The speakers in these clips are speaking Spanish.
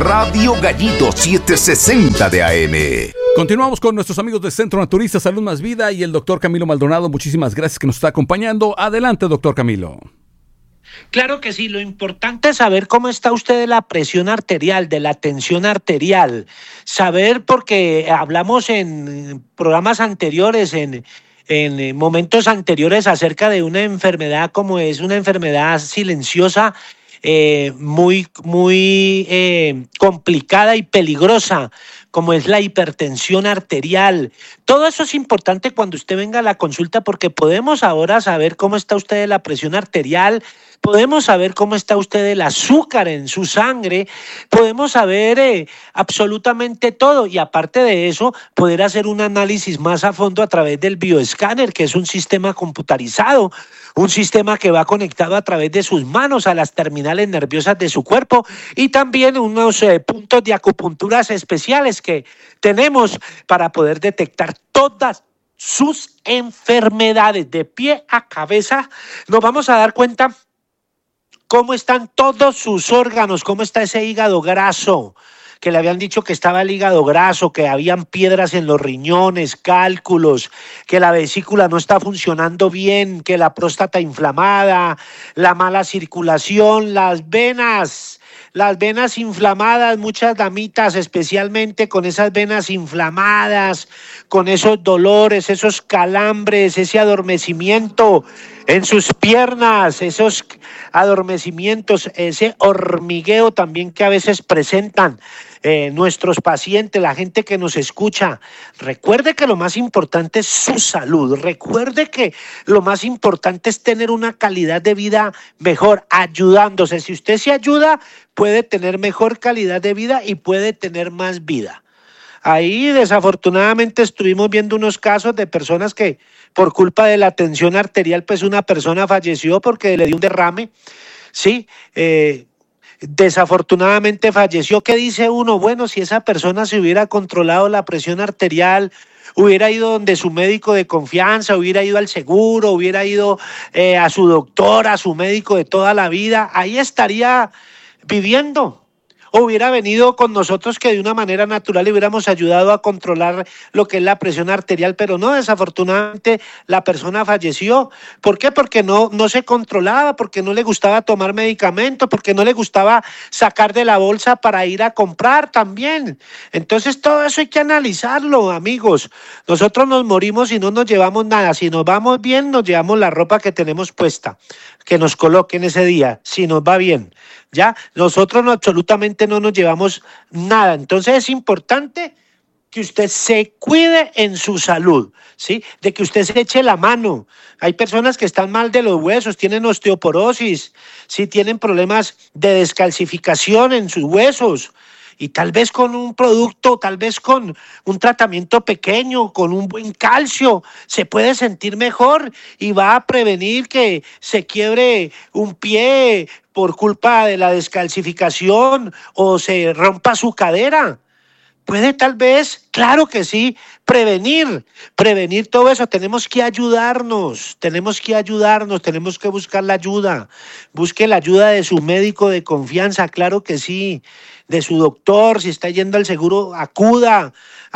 Radio Gallito 760 de AM. Continuamos con nuestros amigos de Centro Naturista Salud Más Vida y el doctor Camilo Maldonado. Muchísimas gracias que nos está acompañando. Adelante, doctor Camilo. Claro que sí, lo importante es saber cómo está usted de la presión arterial, de la tensión arterial. Saber, porque hablamos en programas anteriores, en momentos anteriores acerca de una enfermedad como es una enfermedad silenciosa, muy complicada y peligrosa, como es la hipertensión arterial. Todo eso es importante cuando usted venga a la consulta, porque podemos ahora saber cómo está usted de la presión arterial, podemos saber cómo está usted del azúcar en su sangre, podemos saber absolutamente todo, y aparte de eso, poder hacer un análisis más a fondo a través del bioescáner, que es un sistema computarizado, un sistema que va conectado a través de sus manos a las terminales nerviosas de su cuerpo, y también unos puntos de acupunturas especiales que tenemos para poder detectar todas sus enfermedades de pie a cabeza. Nos vamos a dar cuenta cómo están todos sus órganos, cómo está ese hígado graso, que le habían dicho que estaba el hígado graso, que habían piedras en los riñones, cálculos, que la vesícula no está funcionando bien, que la próstata inflamada, la mala circulación, las venas inflamadas, muchas damitas especialmente con esas venas inflamadas, con esos dolores, esos calambres, ese adormecimiento en sus piernas, esos adormecimientos, ese hormigueo también que a veces presentan nuestros pacientes, la gente que nos escucha. Recuerde que lo más importante es su salud, recuerde que lo más importante es tener una calidad de vida mejor, ayudándose. Si usted se ayuda, puede tener mejor calidad de vida y puede tener más vida. Ahí desafortunadamente estuvimos viendo unos casos de personas que por culpa de la tensión arterial, pues una persona falleció porque le dio un derrame, ¿sí? Desafortunadamente falleció. ¿Qué dice uno? Bueno, si esa persona se hubiera controlado la presión arterial, hubiera ido donde su médico de confianza, hubiera ido al seguro, hubiera ido a su doctor, a su médico de toda la vida, ahí estaría viviendo. O hubiera venido con nosotros, que de una manera natural le hubiéramos ayudado a controlar lo que es la presión arterial, pero no, desafortunadamente la persona falleció. ¿Por qué? Porque no se controlaba, porque no le gustaba tomar medicamentos, porque no le gustaba sacar de la bolsa para ir a comprar también. Entonces todo eso hay que analizarlo, amigos. Nosotros nos morimos y no nos llevamos nada. Si nos vamos bien, nos llevamos la ropa que tenemos puesta, que nos coloquen ese día, si nos va bien. Ya, nosotros absolutamente no nos llevamos nada. Entonces es importante que usted se cuide en su salud, ¿sí? De que usted se eche la mano. Hay personas que están mal de los huesos, tienen osteoporosis, ¿sí? Tienen problemas de descalcificación en sus huesos. Y tal vez con un producto, tal vez con un tratamiento pequeño, con un buen calcio, se puede sentir mejor y va a prevenir que se quiebre un pie por culpa de la descalcificación o se rompa su cadera. Puede tal vez, claro que sí, prevenir todo eso. Tenemos que ayudarnos, tenemos que buscar la ayuda. Busque la ayuda de su médico de confianza, claro que sí, de su doctor. Si está yendo al seguro, acuda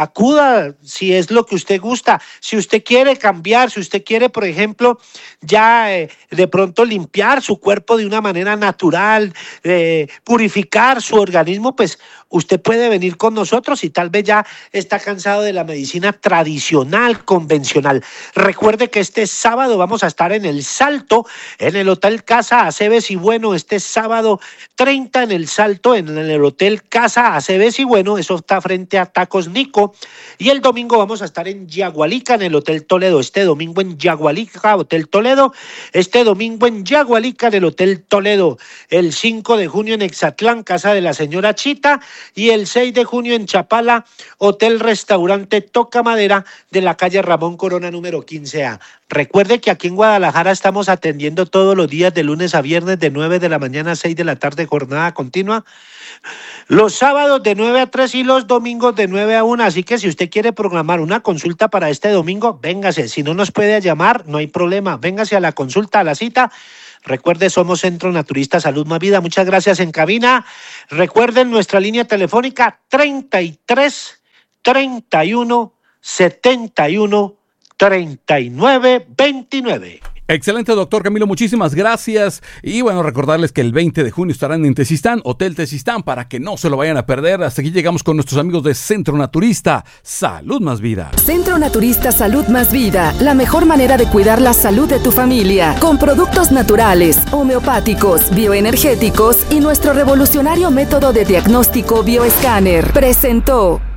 si es lo que usted gusta. Si usted quiere cambiar, si usted quiere, por ejemplo, ya de pronto limpiar su cuerpo de una manera natural, purificar su organismo, pues usted puede venir con nosotros y tal vez ya está cansado de la medicina tradicional, convencional. Recuerde que este sábado vamos a estar en El Salto, en el Hotel Casa Aceves y Bueno, este sábado 30 en El Salto, en el Hotel Casa Aceves y Bueno, eso está frente a Tacos Nico. Y el domingo vamos a estar en Yagualica, en el Hotel Toledo. Este domingo en Yagualica, Hotel Toledo. Este domingo en Yagualica, en el Hotel Toledo. El 5 de junio en Exatlán, Casa de la Señora Chita. Y el 6 de junio en Chapala, Hotel Restaurante Toca Madera, de la calle Ramón Corona número 15A. Recuerde que aquí en Guadalajara estamos atendiendo todos los días de lunes a viernes de 9 de la mañana a 6 de la tarde, jornada continua. Los sábados de 9 a 3 y los domingos de 9 a 1. Así que si usted quiere programar una consulta para este domingo, véngase. Si no nos puede llamar, no hay problema. Véngase a la consulta, a la cita. Recuerde, somos Centro Naturista Salud Más Vida. Muchas gracias en cabina. Recuerden nuestra línea telefónica 33 31 71 39 29. Excelente, doctor Camilo, muchísimas gracias. Y bueno, recordarles que el 20 de junio estarán en Tezistán, Hotel Tezistán, para que no se lo vayan a perder. Hasta aquí llegamos con nuestros amigos de Centro Naturista Salud Más Vida. Centro Naturista Salud Más Vida, la mejor manera de cuidar la salud de tu familia, con productos naturales, homeopáticos, bioenergéticos y nuestro revolucionario método de diagnóstico bioescáner. Presentó.